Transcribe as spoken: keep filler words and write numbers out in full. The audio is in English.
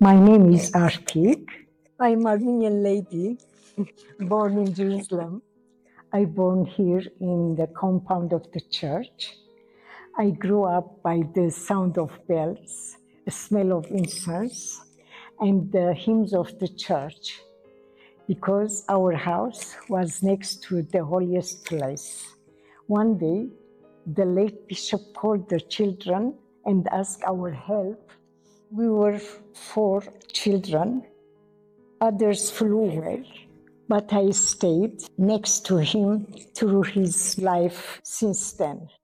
My name is Arpik. I'm Armenian lady, born in Jerusalem. I born here in the compound of the church. I grew up by the sound of bells, the smell of incense, and the hymns of the church, because our house was next to the holiest place. One day, the late bishop called the children and asked our help. We were four children. Others flew away, but I stayed next to him through his life since then.